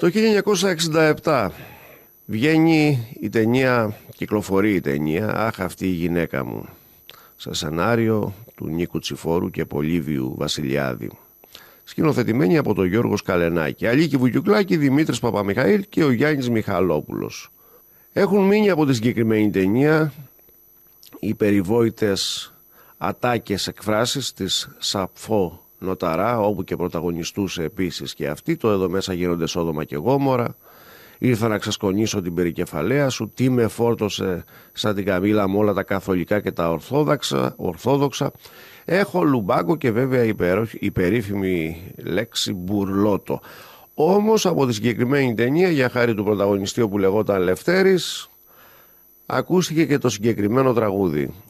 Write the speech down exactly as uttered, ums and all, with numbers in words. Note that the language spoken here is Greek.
Το χίλια εννιακόσια εξήντα επτά βγαίνει η ταινία, κυκλοφορεί η ταινία «Αχ, αυτή η γυναίκα μου», σε σενάριο του Νίκου Τσιφόρου και Πολύβιου Βασιλιάδη, σκηνοθετημένη από τον Γιώργο Σκαλενάκη, Αλίκη Βουγιουκλάκη, Δημήτρης Παπαμιχαήλ και ο Γιάννης Μιχαλόπουλος. Έχουν μείνει από τη συγκεκριμένη ταινία οι περιβόητες ατάκες εκφράσεις της Σαφώ Νοταρά, όπου και πρωταγωνιστούσε επίσης και αυτή, το «Εδώ μέσα γίνονται Σόδομα και Γόμορα», «Ήρθα να ξεσκονίσω την περικεφαλαία σου», «Τι με φόρτωσε σαν την καμήλα με όλα τα καθολικά και τα ορθόδοξα», ορθόδοξα. «Έχω λουμπάγκο» και βέβαια η περίφημη λέξη «μπουρλότο». Όμως από τη συγκεκριμένη ταινία, για χάρη του πρωταγωνιστή που λεγόταν Λευτέρης, ακούστηκε και το συγκεκριμένο τραγούδι.